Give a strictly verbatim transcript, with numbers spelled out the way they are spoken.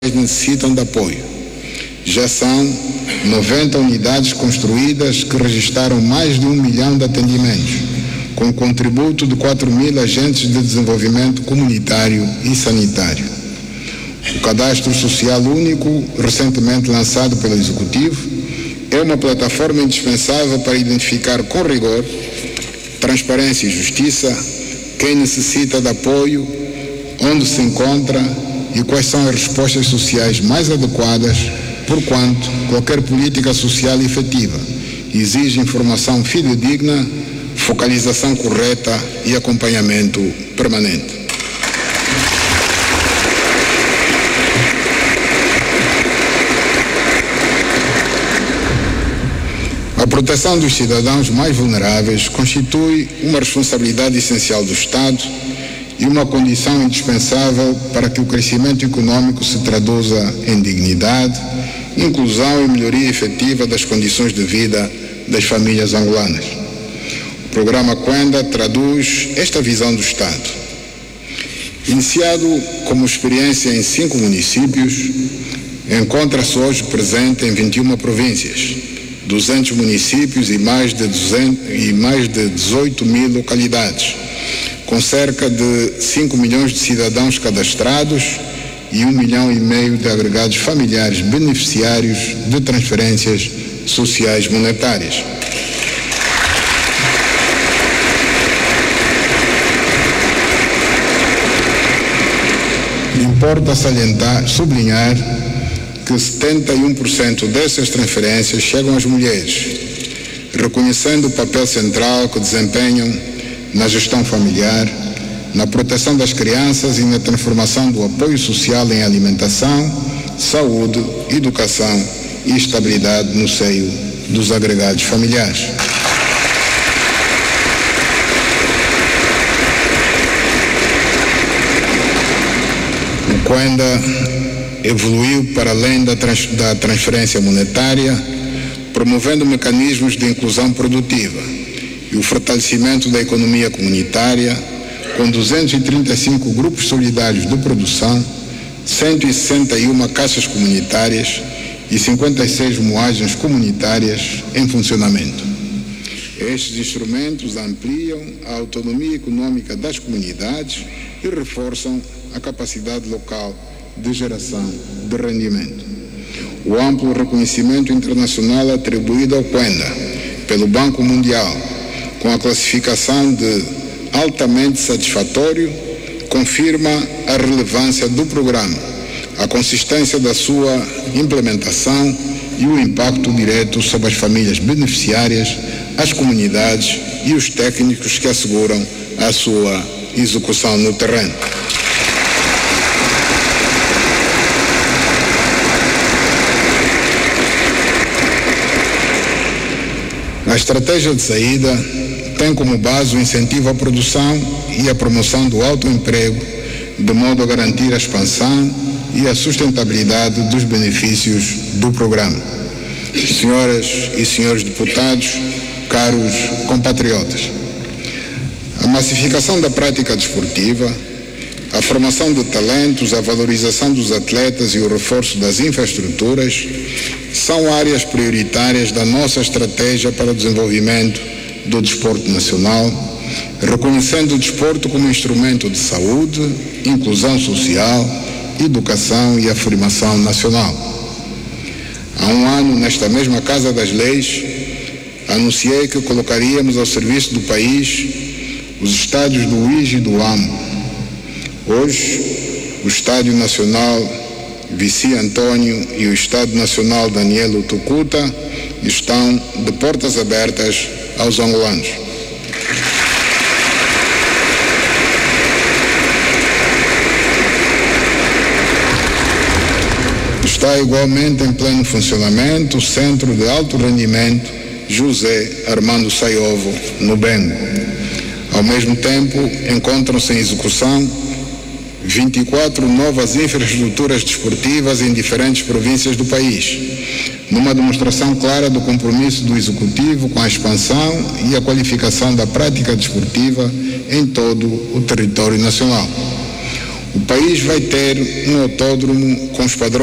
necessitam de apoio. Já são noventa unidades construídas que registraram mais de um milhão de atendimentos, com o contributo de quatro mil agentes de desenvolvimento comunitário e sanitário. O Cadastro Social Único, recentemente lançado pelo Executivo, é uma plataforma indispensável para identificar com rigor, transparência e justiça quem necessita de apoio, onde se encontra e quais são as respostas sociais mais adequadas, porquanto qualquer política social efetiva exige informação fidedigna, focalização correta e acompanhamento permanente. A proteção dos cidadãos mais vulneráveis constitui uma responsabilidade essencial do Estado e uma condição indispensável para que o crescimento econômico se traduza em dignidade, inclusão e melhoria efetiva das condições de vida das famílias angolanas. O programa Kwenda traduz esta visão do Estado. Iniciado como experiência em cinco municípios, encontra-se hoje presente em vinte e uma províncias, duzentos municípios e mais de, duzentos, e mais de dezoito mil localidades, com cerca de cinco milhões de cidadãos cadastrados e um milhão e meio de agregados familiares beneficiários de transferências sociais monetárias. Importa salientar, sublinhar que setenta e um por cento dessas transferências chegam às mulheres, reconhecendo o papel central que desempenham na gestão familiar, na proteção das crianças e na transformação do apoio social em alimentação, saúde, educação e estabilidade no seio dos agregados familiares. O Kwenda evoluiu para além da, trans, da transferência monetária, promovendo mecanismos de inclusão produtiva e o fortalecimento da economia comunitária, com duzentos e trinta e cinco grupos solidários de produção, cento e sessenta e uma caixas comunitárias e cinquenta e seis moagens comunitárias em funcionamento. Estes instrumentos ampliam a autonomia econômica das comunidades e reforçam a capacidade local de geração de rendimento. O amplo reconhecimento internacional atribuído ao Kwenda pelo Banco Mundial, com a classificação de altamente satisfatório, confirma a relevância do programa, a consistência da sua implementação e o impacto direto sobre as famílias beneficiárias, as comunidades e os técnicos que asseguram a sua execução no terreno. A estratégia de saída tem como base o incentivo à produção e a promoção do autoemprego, de modo a garantir a expansão e a sustentabilidade dos benefícios do programa. Senhoras e senhores deputados, caros compatriotas, a massificação da prática desportiva, a formação de talentos, a valorização dos atletas e o reforço das infraestruturas são áreas prioritárias da nossa estratégia para o desenvolvimento do desporto nacional, reconhecendo o desporto como instrumento de saúde, inclusão social, educação e afirmação nacional. Há um ano, nesta mesma Casa das Leis, anunciei que colocaríamos ao serviço do país os estádios do U I S e do A M. Hoje, o Estádio Nacional Vici Antônio e o Estádio Nacional Daniel Tucuta estão de portas abertas aos angolanos. Está igualmente em pleno funcionamento o Centro de Alto Rendimento José Armando Saiovo, no Bengo. Ao mesmo tempo, encontram-se em execução vinte e quatro novas infraestruturas desportivas em diferentes províncias do país, numa demonstração clara do compromisso do Executivo com a expansão e a qualificação da prática desportiva em todo o território nacional. O país vai ter um autódromo com os padrões